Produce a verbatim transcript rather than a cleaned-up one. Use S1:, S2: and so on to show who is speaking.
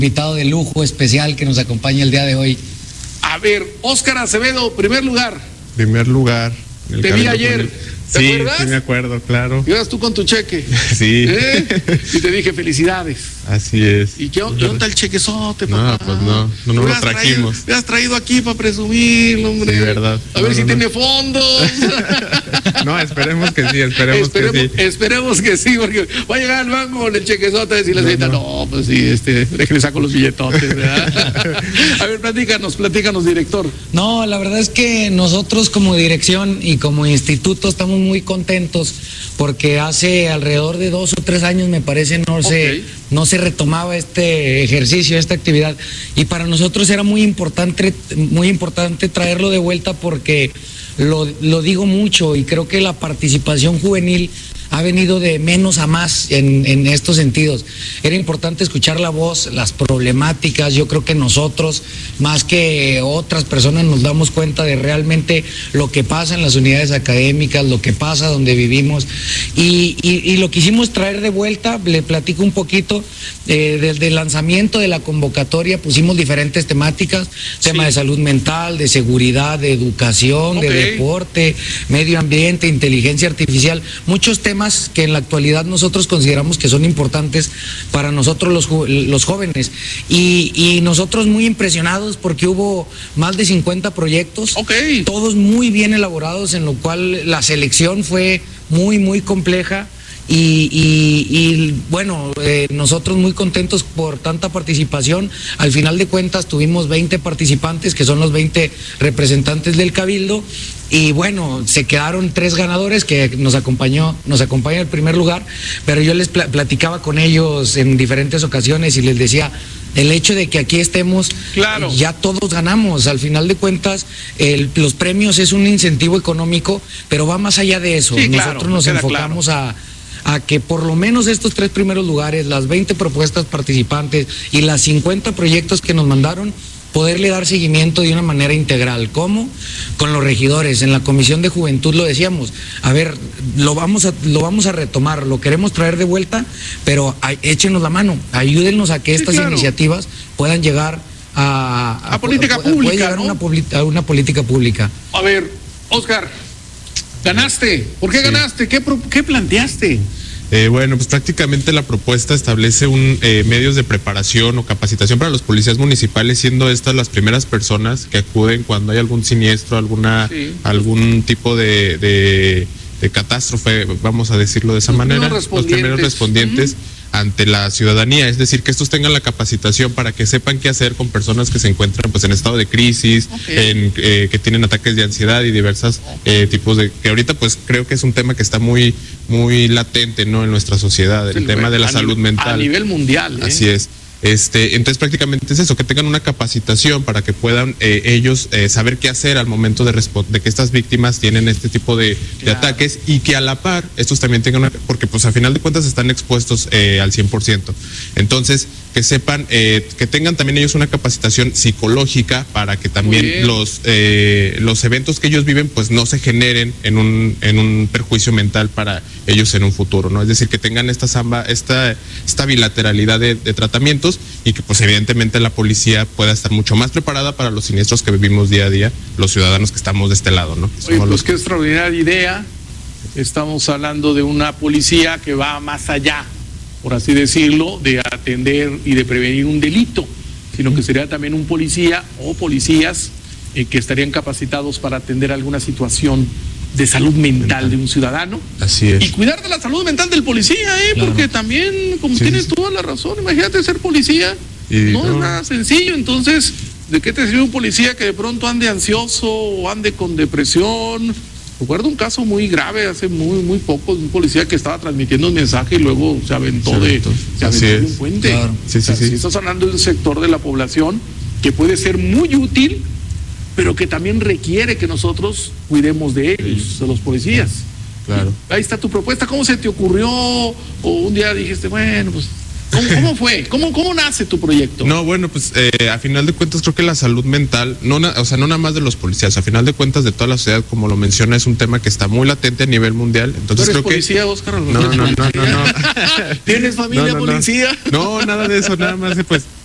S1: invitado de lujo especial que nos acompaña el día de hoy.
S2: A ver, Óscar Acevedo, primer lugar.
S3: Primer lugar.
S2: Te vi ayer. ¿Te
S3: sí,
S2: acuerdas?
S3: Sí, me acuerdo, claro.
S2: Ibas tú con tu cheque.
S3: Sí.
S2: ¿Eh? Y te dije felicidades.
S3: Así es.
S2: ¿Y qué, qué onda el chequezote, papá?
S3: No, pues no, no nos lo trajimos.
S2: Me has traído aquí para presumir, hombre.
S3: Sí, verdad.
S2: A
S3: no,
S2: ver
S3: no,
S2: si
S3: no.
S2: tiene fondos.
S3: No, esperemos que sí, esperemos,
S2: esperemos,
S3: que sí.
S2: Esperemos que sí, porque va a llegar al banco con el chequezote y decirle, no, no. no, pues sí, este, déjale saco los billetotes, ¿verdad? A ver, platícanos, platícanos, director.
S1: No, la verdad es que nosotros como dirección y como instituto estamos muy contentos porque hace alrededor de dos o tres años, me parece, no
S2: okay.
S1: se, no se retomaba este ejercicio, esta actividad, y para nosotros era muy importante, muy importante traerlo de vuelta porque lo, lo digo mucho y creo que la participación juvenil ha venido de menos a más en, en estos sentidos. Era importante escuchar la voz, las problemáticas. Yo creo que nosotros, más que otras personas, nos damos cuenta de realmente lo que pasa en las unidades académicas, lo que pasa donde vivimos. Y, y, y lo quisimos traer de vuelta, le platico un poquito, eh, desde el lanzamiento de la convocatoria pusimos diferentes temáticas, sí. tema de salud mental, de seguridad, de educación, okay. de deporte, medio ambiente, inteligencia artificial, muchos temas que en la actualidad nosotros consideramos que son importantes para nosotros los, los jóvenes y, y nosotros muy impresionados porque hubo más de cincuenta proyectos,
S2: okay.
S1: todos muy bien elaborados, en lo cual la selección fue muy muy compleja. Y, y, y bueno, eh, nosotros muy contentos por tanta participación. Al final de cuentas tuvimos veinte participantes, que son los veinte representantes del Cabildo, y bueno, se quedaron tres ganadores que nos acompañó, nos acompaña el primer lugar, pero yo les pl- platicaba con ellos en diferentes ocasiones y les decía, el hecho de que aquí estemos,
S2: claro.
S1: ya todos ganamos. Al final de cuentas, el, los premios es un incentivo económico, pero va más allá de eso.
S2: Sí,
S1: nosotros
S2: claro,
S1: nos enfocamos
S2: claro.
S1: a a que por lo menos estos tres primeros lugares, las veinte propuestas participantes y las cincuenta proyectos que nos mandaron, poderle dar seguimiento de una manera integral. ¿Cómo? Con los regidores. En la Comisión de Juventud lo decíamos, a ver, lo vamos a, lo vamos a retomar, lo queremos traer de vuelta, pero a, échenos la mano, ayúdennos a que estas sí, claro. iniciativas puedan llegar a...
S2: A, a política
S1: a,
S2: pública,
S1: llegar
S2: ¿no?
S1: a, una, a una política pública.
S2: A ver, Óscar, ganaste. ¿Por qué sí. ganaste? ¿Qué, qué planteaste?
S3: Eh, bueno, pues prácticamente la propuesta establece un eh, medios de preparación o capacitación para los policías municipales, siendo estas las primeras personas que acuden cuando hay algún siniestro, alguna sí. algún tipo de, de, de catástrofe, vamos a decirlo de esa
S2: los
S3: manera,
S2: los
S3: primeros respondientes. Uh-huh. ante la ciudadanía, es decir, que estos tengan la capacitación para que sepan qué hacer con personas que se encuentran pues en estado de crisis, okay. en, eh, que tienen ataques de ansiedad y diversos eh, tipos de, que ahorita pues creo que es un tema que está muy muy latente, ¿no?, en nuestra sociedad, el sí, tema de la salud
S2: nivel,
S3: mental.
S2: A nivel mundial. ¿eh?
S3: Así es. Este, entonces prácticamente es eso, que tengan una capacitación para que puedan eh, ellos eh, saber qué hacer al momento de, de que estas víctimas tienen este tipo de, claro. de ataques, y que a la par estos también tengan una, porque pues a final de cuentas están expuestos eh, al cien por ciento. Entonces que sepan, eh, que tengan también ellos una capacitación psicológica para que también los eh, los eventos que ellos viven pues no se generen en un en un perjuicio mental para ellos en un futuro, ¿no? Es decir, que tengan esta samba, esta esta bilateralidad de, de tratamientos, y que pues evidentemente la policía pueda estar mucho más preparada para los siniestros que vivimos día a día los ciudadanos que estamos de este lado, ¿no?
S2: Oye, pues
S3: los...
S2: qué extraordinaria idea. Estamos hablando de una policía que va más allá, por así decirlo, de atender y de prevenir un delito, sino que sería también un policía o policías eh, que estarían capacitados para atender alguna situación de salud mental de un ciudadano.
S3: Así es.
S2: Y cuidar de la salud mental del policía, ¿eh? Claro. Porque también, como sí, tienes sí. toda la razón, imagínate ser policía, y, no, no es nada sencillo. Entonces, ¿de qué te sirve un policía que de pronto ande ansioso o ande con depresión? Recuerdo un caso muy grave hace muy muy poco, de un policía que estaba transmitiendo un mensaje y luego se aventó, se aventó. de, se aventó de un puente.
S1: Claro.
S2: Sí, o sea, sí, sí. Si estás hablando de un sector de la población que puede ser muy útil, pero que también requiere que nosotros cuidemos de ellos, de los policías.
S3: Claro.
S2: Y ahí está tu propuesta. ¿Cómo se te ocurrió? O un día dijiste, bueno, pues... ¿Cómo, ¿Cómo fue? ¿Cómo, ¿Cómo nace tu proyecto?
S3: No, bueno, pues eh, a final de cuentas creo que la salud mental, no, o sea, no nada más de los policías, a final de cuentas de toda la sociedad, como lo menciona, es un tema que está muy latente a nivel mundial. Entonces
S2: ¿Tú eres
S3: creo
S2: policía,
S3: que...
S2: Óscar?
S3: No, no, no, no, no.
S2: ¿Tienes familia
S3: no, no,
S2: policía?
S3: No. no, nada de eso, nada más pues